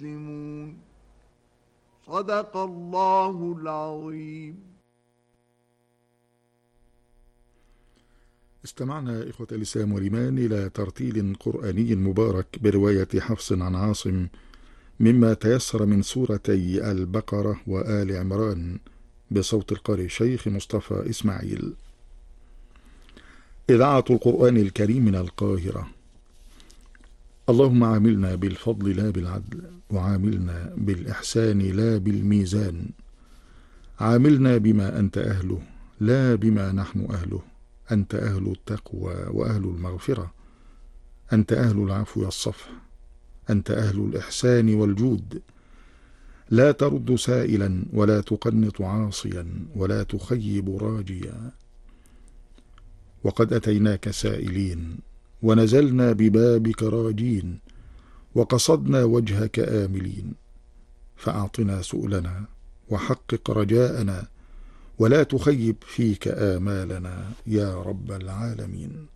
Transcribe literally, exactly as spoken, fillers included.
مسلمون. صدق الله العظيم. استمعنا إخوة الإسلام والإيمان إلى ترتيل قرآني مبارك برواية حفص عن عاصم مما تيسر من سورتي البقرة وآل عمران بصوت القارئ الشيخ مصطفى إسماعيل. إذاعة القرآن الكريم من القاهرة. اللهم عاملنا بالفضل لا بالعدل، وعاملنا بالإحسان لا بالميزان، عاملنا بما أنت أهله لا بما نحن أهله، أنت أهل التقوى وأهل المغفرة، أنت أهل العفو والصفح، أنت أهل الإحسان والجود، لا ترد سائلا ولا تقنط عاصيا ولا تخيب راجيا. وقد أتيناك سائلين ونزلنا ببابك راجين، وقصدنا وجهك آملين، فأعطنا سؤلنا وحقق رجاءنا، ولا تخيب فيك آمالنا يا رب العالمين.